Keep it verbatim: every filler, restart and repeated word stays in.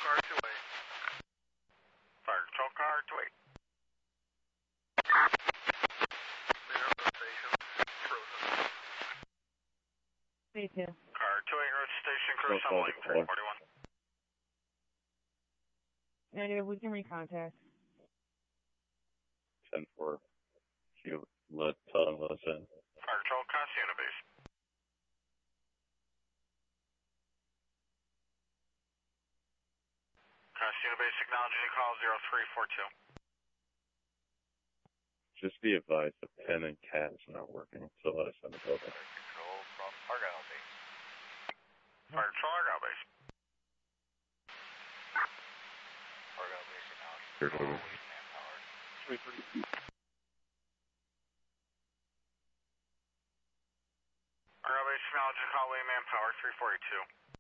car two eight. Fire control car two eight. Railroad station, frozen. Me too. Car two eight, road station, crew assembling three forty-one. Negative, we can recontact. ten four. You let, tell them let us in. Fire control, Casino base. Casino base acknowledging call zero three four two. Just be advised, the pen and cat's not working, so let us in the building. Fire control from Argyle base. Fire control, Argyle base. Argyle base acknowledging Here, call, over. Wade manpower. three three. Argyle base acknowledging call, Wade manpower three forty-two.